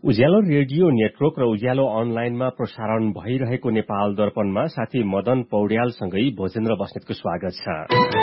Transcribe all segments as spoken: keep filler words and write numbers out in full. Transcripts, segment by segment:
उज्यालो radio network र उज्यालो अनलाइनमा प्रसारण भइरहेको नेपाल दर्पणमा साथी मदन पौड्यालसँगै भोजेन्द्र बस्नेतको स्वागत छ।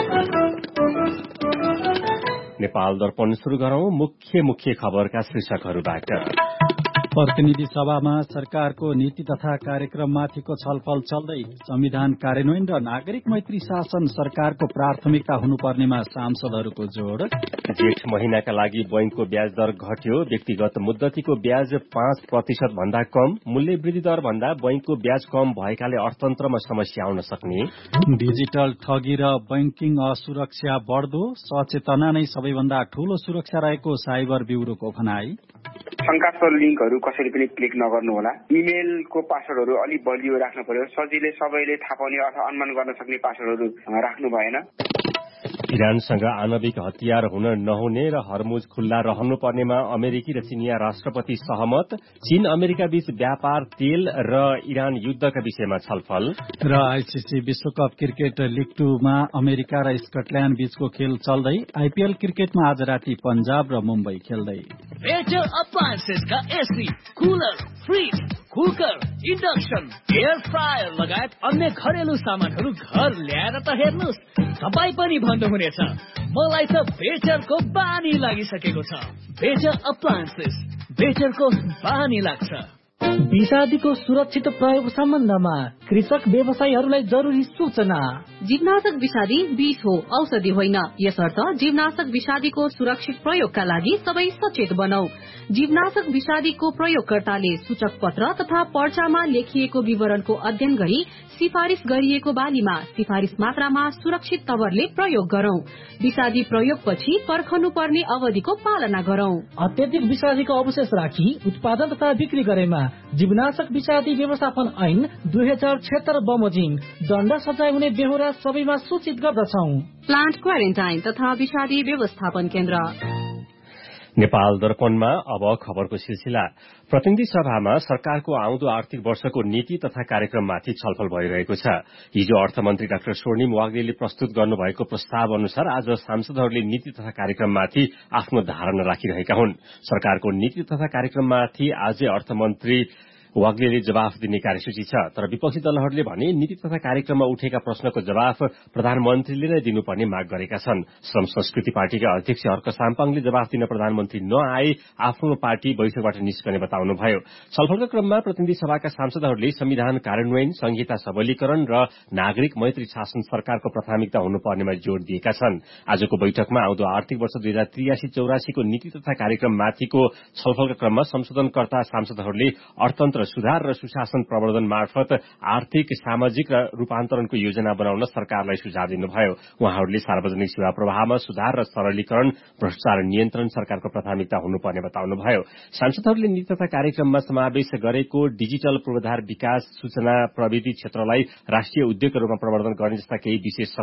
नेपाल दर्पण शुरू गरौं मुख्य मुख्य खबरका शीर्षकहरूबाट। प्रतिनिधि सभामा सरकारको नीति तथा कार्यक्रममाथिको छलफल चल्दै। संविधान कार्यान्वयन र नागरिक मैत्री शासन सरकारको प्राथमिकता हुनुपर्नेमा सांसदहरूको जोड़। जेठ महिनाका लागि बैंकको ब्याज दर घट्यो। व्यक्तिगत मुद्दतीको ब्याज पाँच प्रतिशत भन्दा कम। मूल्य वृद्धि दर भन्दा बैंकको ब्याज कम भएकाले अर्थतन्त्रमा समस्या आउन सक्ने। डिजिटल ठगी र बैंकिङ असुरक्षा बढ्दो। सचेतना नै सबैभन्दा ठूलो सुरक्षा रहेको साइबर ब्यूरोको भनाई। शंकास्पद लिंकहरू कसैले पनि क्लिक नगर्नु होला। इमेलको पासवर्डहरू अलि बलियो राख्नु पर्यो। सजिलै सबैले थाहा पाउने अथवा अनुमान गर्न सक्ने पासवर्डहरू राख्नु भएन। इरानसँग आणविक हतियार हुन नहुने र हर्मुज खुल्ला रहनुपर्नेमा अमेरिकी र चिनिया राष्ट्रपति सहमत। चीन अमेरिका बीच व्यापार, तेल र इरान युद्धका विषयमा छलफल। र आईसीसी विश्वकप क्रिकेट लिग टूमा अमेरिका र स्कटल्याण्ड बीचको खेल चल्दै। आईपीएल क्रिकेटमा आज राति पंजाब र मुम्बई खेल्दै। Better अप्लायन्सेसका AC, cooler, fridge, cooker, induction, air fryer लगायत अन्य घरेलु सामानहरू घर ल्याएर त हेर्नुहोस्, तपाईँ पनि भन्नुहुनेछ मलाई त बेटरको बानी लागिसकेको छ। बेटर अप्लायन्सेस, बेटरको बानी लाग्छ। विषादीको सुरक्षित प्रयोग सम्बन्धमा कृषक व्यवसायीहरूलाई जरुरी सूचना। जीवनाशक विषादी विष हो, औषधि होइन। यसर्थ जीवनाशक विषादीको सुरक्षित प्रयोगका लागि सबै सचेत बनौ। जीवनाशक विषादीको प्रयोगकर्ताले सूचक पत्र तथा पर्चामा लेखिएको विवरणको अध्ययन गरी सिफारिश गरिएको बानीमा सिफारिश मात्रामा सुरक्षित तवरले प्रयोग गरौं। विषादी प्रयोगपछि पर्खनु पर्ने अवधिको पालना गरौं। अत्यधिक विषादीको अवशेष राखी उत्पादन तथा बिक्री गरेमा जीवनाशक विषादी व्यवस्थापन ऐन दुई हजार छिहत्तर बमोजिम दण्ड सजाय हुने बेहोरा सबैमा सूचित गर्दछौ। प्लान्ट क्वारेन्टाइन तथा विषादी व्यवस्थापन केन्द्र। नेपाल दर्पणमा अब खबरको सिलसिला। प्रतिनिधि सभामा सरकारको आउँदो आर्थिक वर्षको नीति तथा कार्यक्रममाथि छलफल भइरहेको छ। हिजो अर्थमन्त्री डाक्टर स्वर्णिम वाग्लेले प्रस्तुत गर्नुभएको प्रस्ताव अनुसार आज सांसदहरूले नीति तथा कार्यक्रममाथि आफ्नो धारणा राखिरहेका हुन्। सरकारको नीति तथा कार्यक्रममाथि आजै अर्थमन्त्री वाग्लेले जवाफ दिने कार्यसूची छ। तर विपक्षी दलहरूले भने नीति तथा कार्यक्रममा उठेका प्रश्नको जवाफ प्रधानमन्त्रीले नै दिनुपर्ने माग गरेका छन्। श्रम संस्कृति पार्टीका अध्यक्ष हर्क साम्पाङले जवाफ दिन प्रधानमन्त्री नआए आफ्नो पार्टी बैठकबाट निस्कने बताउनुभयो। छलफलका क्रममा प्रतिनिधि सभाका सांसदहरूले संविधान कार्यान्वयन, संहिता सबलीकरण र नागरिक मैत्री शासन सरकारको प्राथमिकता हुनुपर्नेमा जोड़ दिएका छन्। आजको बैठकमा आउँदो आर्थिक वर्ष दुई हजार त्रियासी चौरासीको नीति तथा कार्यक्रममाथिको छलफलका क्रममा संशोधनकर्ता सांसदहरूले अर्थतन्त्र सुधार र सुशासन प्रवर्धन मार्फत आर्थिक, सामाजिक र रूपान्तरणको योजना बनाउन सरकारलाई सुझाव दिनुभयो। उहाँहरूले सार्वजनिक सेवा प्रवाहमा सुधार र सरलीकरण, भ्रष्टाचार नियन्त्रण सरकारको प्राथमिकता हुनुपर्ने बताउनुभयो। सांसदहरूले नीति तथा कार्यक्रममा समावेश गरेको डिजिटल पूर्वाधार विकास, सूचना प्रविधि क्षेत्रलाई राष्ट्रिय उद्योगका रूपमा प्रवर्धन गर्ने जस्ता केही विशेष